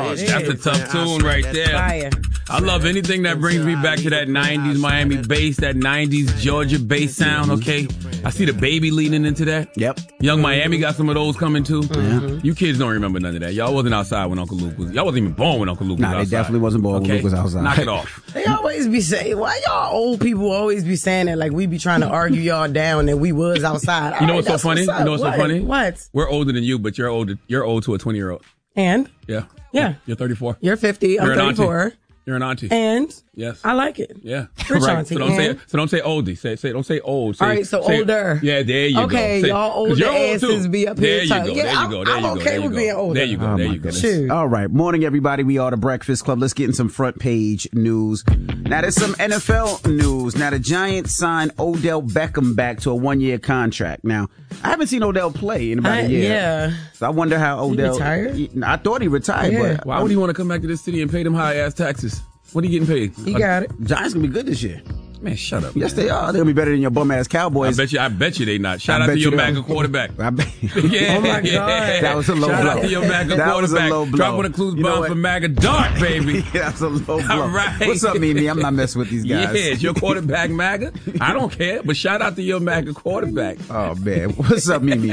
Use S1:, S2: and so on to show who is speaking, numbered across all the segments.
S1: That's a tough tune right there. Fire. I love anything that brings me back to that 90s Miami bass, that 90s Georgia bass sound, okay? I see the baby leaning into that.
S2: Yep.
S1: Young Miami got some of those coming too. Mm-hmm. You kids don't remember none of that. Y'all wasn't outside when Uncle Luke was. Y'all wasn't even born when Uncle Luke was outside.
S2: Nah, they definitely wasn't born when Luke was outside.
S1: Knock it off.
S3: They always be saying, why y'all old people always be saying that like we be trying to argue y'all down and we was outside.
S1: You know what's so funny?
S3: You know
S1: what's so funny?
S3: What?
S1: We're older than you, but you're old to a 20-year-old.
S3: And?
S1: Yeah. You're 34.
S3: You're 50. I'm 34.
S1: Auntie. You're an auntie.
S3: And?
S1: Yes.
S3: I like it.
S1: Yeah.
S3: Rich
S1: right.
S3: auntie.
S1: So don't say oldie. Don't say old. Say,
S3: all right, so older.
S1: Yeah, there you go.
S3: Okay, y'all older asses be up here talking.
S1: There you go.
S3: I'm okay with being older.
S1: There you go. There you go.
S3: Sure.
S2: All right. Morning, everybody. We are the Breakfast Club. Let's get in some front page news. Now, there's some NFL news. Now, the Giants signed Odell Beckham back to a 1-year contract. Now, I haven't seen Odell play in about a year.
S3: Yeah.
S2: So I wonder how Odell...
S3: He retired?
S2: I thought he retired, but...
S1: Why would he want to come back to this city and pay them high-ass taxes? What are you getting paid?
S3: He got it.
S2: Giants gonna be good this year.
S1: Man, shut up.
S2: Yes, they are. They're gonna be better than your bum-ass Cowboys.
S1: I bet you they not. Shout out to your MAGA quarterback.
S2: Yeah.
S3: Oh, my God.
S2: That was a low blow.
S1: Shout out to your MAGA quarterback.
S2: Was a low blow.
S1: Drop one of Clues bomb for MAGA Dart, baby.
S2: That's a low blow.
S1: All right.
S2: What's up, Mimi? I'm not messing with these guys.
S1: Yeah, it's your quarterback MAGA. I don't care, but shout out to your MAGA quarterback.
S2: Oh, man. What's up, Mimi?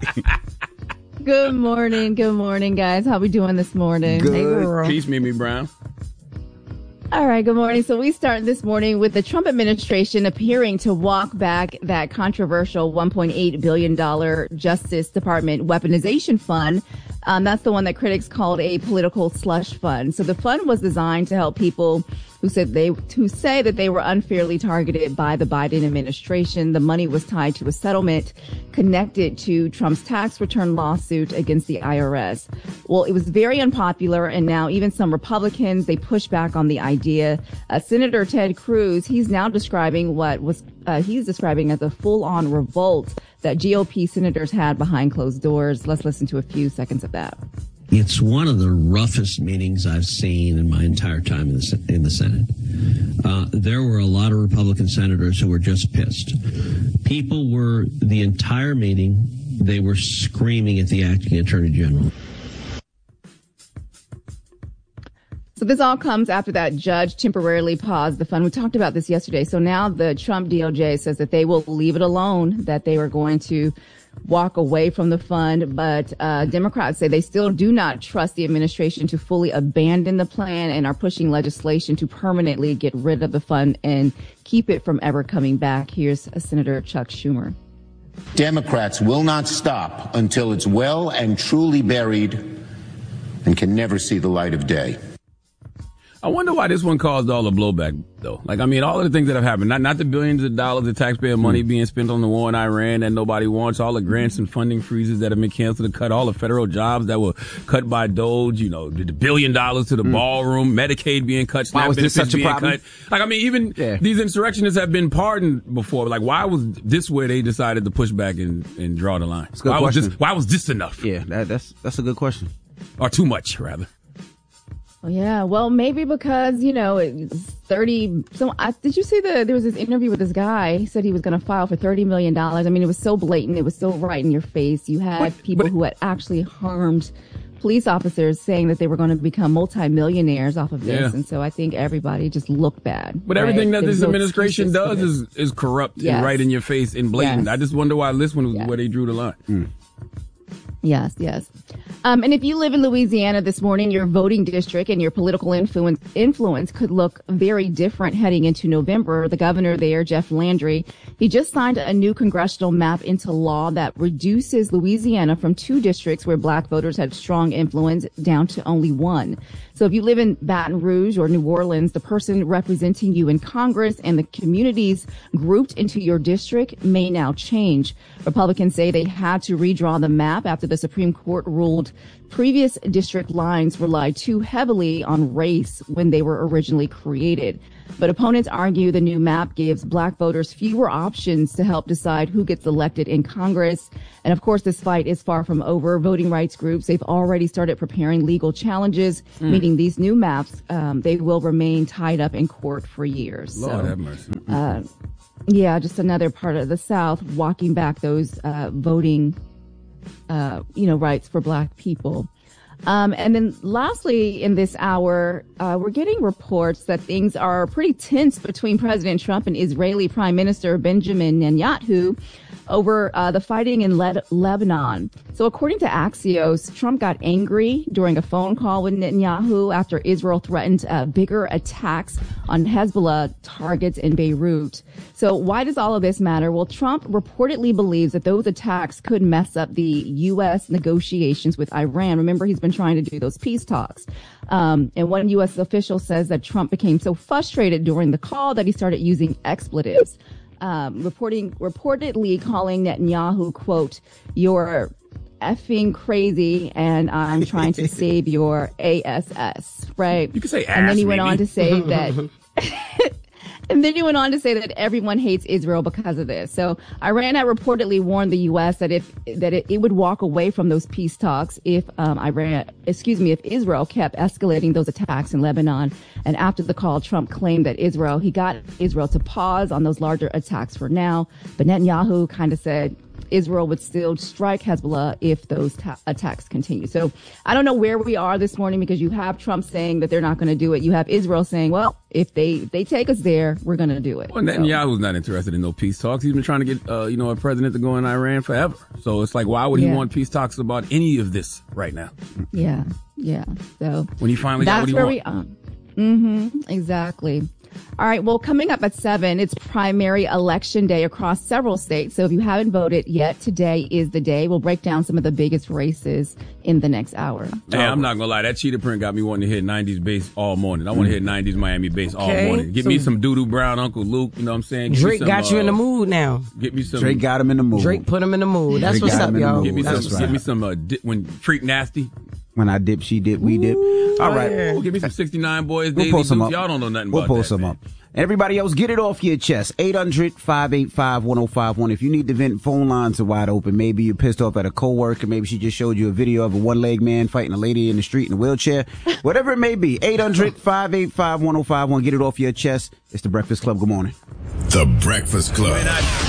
S4: Good morning, guys. How we doing this morning?
S2: Good.
S3: Hey, girl.
S1: Peace, Mimi Brown.
S4: All right, good morning. So we start this morning with the Trump administration appearing to walk back that controversial $1.8 billion Justice Department weaponization fund. That's the one that critics called a political slush fund. So the fund was designed to help people who say that they were unfairly targeted by the Biden administration. The money was tied to a settlement connected to Trump's tax return lawsuit against the IRS. Well, it was very unpopular, and now even some Republicans, they push back on the idea. Senator Ted Cruz, he's now describing he's describing as a full-on revolt that GOP senators had behind closed doors. Let's listen to a few seconds of that.
S5: It's one of the roughest meetings I've seen in my entire time in the Senate. There were a lot of Republican senators who were just pissed. People were, the entire meeting, they were screaming at the acting attorney general.
S4: So this all comes after that judge temporarily paused the fund. We talked about this yesterday. So now the Trump DOJ says that they will leave it alone, that they were going to walk away from the fund. But Democrats say they still do not trust the administration to fully abandon the plan and are pushing legislation to permanently get rid of the fund and keep it from ever coming back. Here's Senator Chuck Schumer.
S6: Democrats will not stop until it's well and truly buried and can never see the light of day.
S1: I wonder why this one caused all the blowback, though. Like, I mean, all of the things that have happened, not the billions of dollars of taxpayer money being spent on the war in Iran that nobody wants, all the grants and funding freezes that have been canceled to cut all the federal jobs that were cut by Doge, the $1 billion to the ballroom, Medicaid being cut, SNAP benefits being cut. Like, I mean, even these insurrectionists have been pardoned before. Like, why was this where they decided to push back and draw the line? Why was this enough?
S2: Yeah, that's a good question.
S1: Or too much, rather.
S4: Yeah, well, maybe because, it's 30. So did you see there was this interview with this guy? He said he was going to file for $30 million. I mean, it was so blatant. It was so right in your face. You had people who had actually harmed police officers saying that they were going to become multimillionaires off of this. Yeah. And so I think everybody just looked bad.
S1: But everything that this administration does is corrupt and right in your face and blatant. Yes. I just wonder why this one was where they drew the line.
S4: Yes. And if you live in Louisiana this morning, your voting district and your political influence could look very different heading into November. The governor there, Jeff Landry, he just signed a new congressional map into law that reduces Louisiana from 2 districts where black voters had strong influence down to only 1. So if you live in Baton Rouge or New Orleans, the person representing you in Congress and the communities grouped into your district may now change. Republicans say they had to redraw the map after the Supreme Court ruled previous district lines relied too heavily on race when they were originally created. But opponents argue the new map gives black voters fewer options to help decide who gets elected in Congress. And of course, this fight is far from over. Voting rights groups, they've already started preparing legal challenges, meaning these new maps, they will remain tied up in court for years.
S1: Lord have mercy.
S4: Just another part of the South walking back those voting rights for black people. And then lastly, in this hour, we're getting reports that things are pretty tense between President Trump and Israeli Prime Minister Benjamin Netanyahu over the fighting in Lebanon. So according to Axios, Trump got angry during a phone call with Netanyahu after Israel threatened bigger attacks on Hezbollah targets in Beirut. So why does all of this matter? Well, Trump reportedly believes that those attacks could mess up the U.S. negotiations with Iran. Remember, he's been trying to do those peace talks. And one U.S. official says that Trump became so frustrated during the call that he started using expletives. Reportedly calling Netanyahu, quote, "You're effing crazy and I'm trying to save your ASS," right?
S1: You can say ass,
S4: and then he went
S1: maybe.
S4: on to say that and then he went on to say that everyone hates Israel because of this. So Iran had reportedly warned the U.S. that it would walk away from those peace talks if Israel kept escalating those attacks in Lebanon. And after the call, Trump claimed that he got Israel to pause on those larger attacks for now. But Netanyahu kind of said Israel would still strike Hezbollah if those attacks continue. So I don't know where we are this morning, because you have Trump saying that they're not going to do it. You have Israel saying, well, if they take us there, we're going to do it.
S1: Well, Netanyahu's not interested in no peace talks. He's been trying to get, a president to go in Iran forever. So it's like, why would he want peace talks about any of this right now?
S4: Yeah. So
S1: when he finally got what he wants.
S4: That's where we are. Exactly. All right. Well, coming up at 7, it's primary election day across several states. So if you haven't voted yet, today is the day. We'll break down some of the biggest races in the next hour.
S1: Hey, I'm not going to lie. That cheetah print got me wanting to hit 90s bass all morning. I want to hit 90s Miami bass all morning. Give me some Doo-Doo Brown, Uncle Luke. You know what I'm saying?
S3: Drake got you in the mood now.
S1: Get me some.
S2: Drake got him in the mood.
S3: Drake put him in the mood. That's
S2: Drake
S3: what's up, y'all.
S1: Give me some when Freak Nasty.
S2: When I dip, she dip, we dip. All right.
S1: Ooh, give me some 69 Boys.
S2: We'll post them up.
S1: Y'all don't know nothing
S2: we'll
S1: about that.
S2: We'll post them up. Everybody else, get it off your chest. 800-585-1051. If you need to vent, phone lines are wide open. Maybe you're pissed off at a coworker. Maybe she just showed you a video of a one-leg man fighting a lady in the street in a wheelchair. Whatever it may be. 800-585-1051. Get it off your chest. It's The Breakfast Club. Good morning.
S7: The Breakfast Club.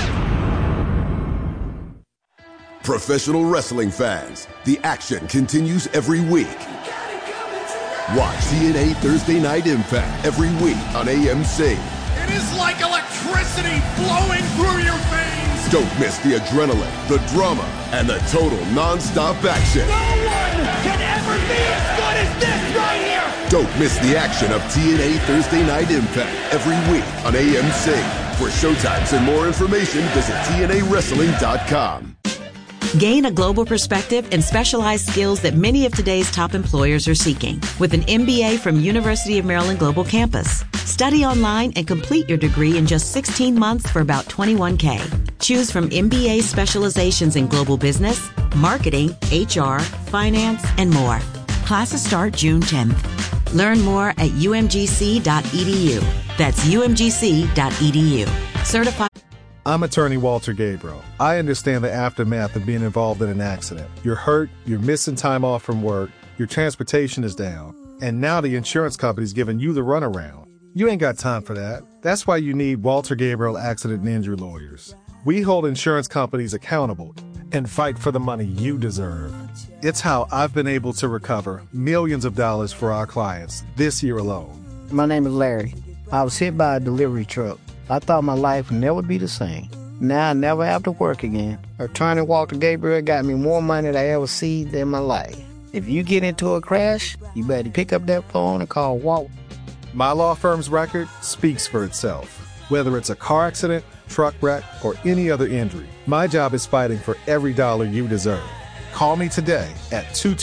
S7: Professional wrestling fans, the action continues every week. Watch TNA Thursday Night Impact every week on AMC.
S8: It is like electricity flowing through your veins.
S7: Don't miss the adrenaline, the drama, and the total non-stop action.
S8: No one can ever be as good as this right here.
S7: Don't miss the action of TNA Thursday Night Impact every week on AMC. For showtimes and more information, visit TNAWrestling.com.
S9: Gain a global perspective and specialized skills that many of today's top employers are seeking with an MBA from University of Maryland Global Campus. Study online and complete your degree in just 16 months for about $21K. Choose from MBA specializations in global business, marketing, HR, finance, and more. Classes start June 10th. Learn more at umgc.edu. That's umgc.edu. Certified.
S10: I'm attorney Walter Gabriel. I understand the aftermath of being involved in an accident. You're hurt, you're missing time off from work, your transportation is down, and now the insurance company's giving you the runaround. You ain't got time for that. That's why you need Walter Gabriel Accident and Injury Lawyers. We hold insurance companies accountable and fight for the money you deserve. It's how I've been able to recover millions of dollars for our clients this year alone.
S11: My name is Larry. I was hit by a delivery truck. I thought my life would never be the same. Now I never have to work again. Attorney Walter Gabriel got me more money than I ever seen in my life. If you get into a crash, you better pick up that phone and call Walt.
S10: My law firm's record speaks for itself. Whether it's a car accident, truck wreck, or any other injury, my job is fighting for every dollar you deserve. Call me today at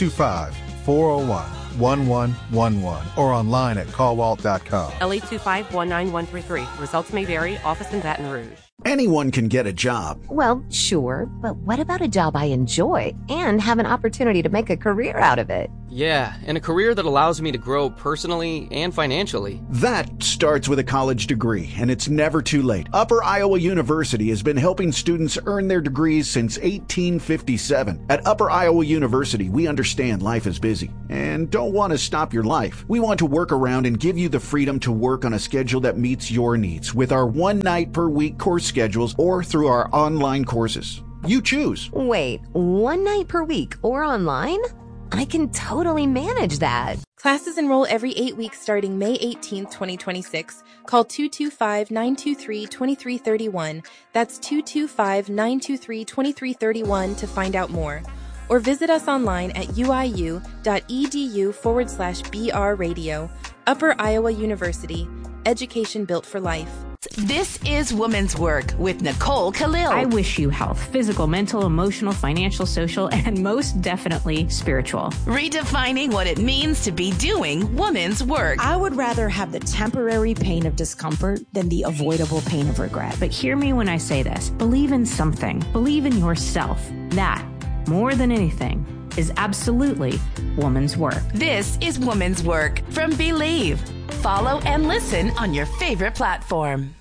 S10: 225-401-1111 or online at callwalt.com.
S12: LA25-19133. Results may vary. Office in Baton Rouge.
S13: Anyone can get a job.
S14: Well, sure, but what about a job I enjoy and have an opportunity to make a career out of it?
S15: Yeah, and a career that allows me to grow personally and financially.
S13: That starts with a college degree, and it's never too late. Upper Iowa University has been helping students earn their degrees since 1857. At Upper Iowa University, we understand life is busy and don't want to stop your life. We want to work around and give you the freedom to work on a schedule that meets your needs with our 1 night per week course schedules or through our online courses. You choose.
S14: Wait, 1 night per week or online? I can totally manage that.
S16: Classes enroll every 8 weeks starting May 18th, 2026. Call 225-923-2331. That's 225-923-2331 to find out more. Or visit us online at uiu.edu/BR Radio. Upper Iowa University. Education built for life.
S17: This is Woman's Work with Nicole Khalil.
S18: I wish you health, physical, mental, emotional, financial, social, and most definitely spiritual.
S17: Redefining what it means to be doing woman's work.
S19: I would rather have the temporary pain of discomfort than the avoidable pain of regret.
S18: But hear me when I say this. Believe in something. Believe in yourself. That, more than anything, is absolutely woman's work.
S17: This is Woman's Work from Believe. Follow and listen on your favorite platform.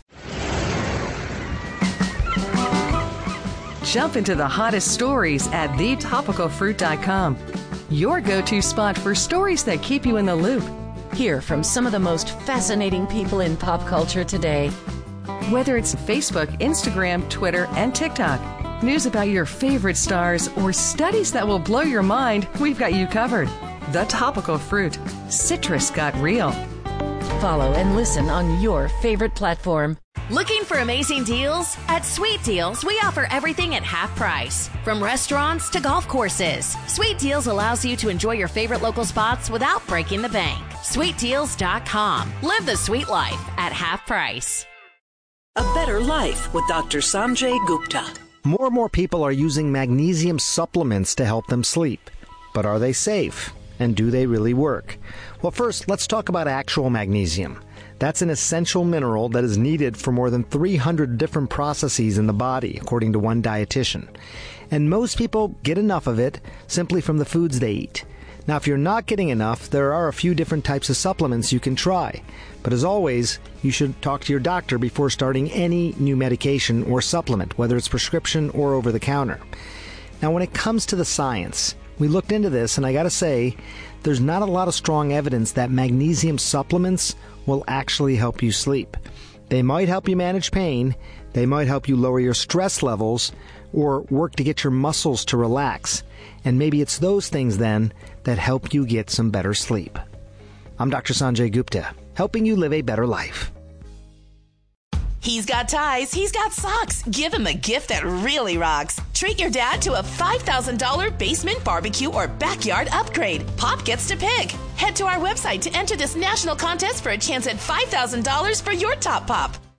S20: Jump into the hottest stories at thetopicalfruit.com. Your go-to spot for stories that keep you in the loop.
S21: Hear from some of the most fascinating people in pop culture today.
S20: Whether it's Facebook, Instagram, Twitter, and TikTok, news about your favorite stars, or studies that will blow your mind, we've got you covered. The Topical Fruit. Citrus got real.
S21: Follow and listen on your favorite platform.
S22: Looking for amazing deals? At Sweet Deals, we offer everything at half price. From restaurants to golf courses, Sweet Deals allows you to enjoy your favorite local spots without breaking the bank. SweetDeals.com. Live the sweet life at half price.
S23: A better life with Dr. Sanjay Gupta.
S24: More and more people are using magnesium supplements to help them sleep. But are they safe? And do they really work? Well, first, let's talk about actual magnesium. That's an essential mineral that is needed for more than 300 different processes in the body, according to one dietitian. And most people get enough of it simply from the foods they eat. Now, if you're not getting enough, there are a few different types of supplements you can try. But as always, you should talk to your doctor before starting any new medication or supplement, whether it's prescription or over the counter. Now, when it comes to the science, we looked into this, and I gotta say, there's not a lot of strong evidence that magnesium supplements will actually help you sleep. They might help you manage pain, they might help you lower your stress levels, or work to get your muscles to relax. And maybe it's those things then that help you get some better sleep. I'm Dr. Sanjay Gupta, helping you live a better life.
S17: He's got ties, he's got socks. Give him a gift that really rocks. Treat your dad to a $5,000 basement barbecue or backyard upgrade. Pop gets to pick. Head to our website to enter this national contest for a chance at $5,000 for your top pop.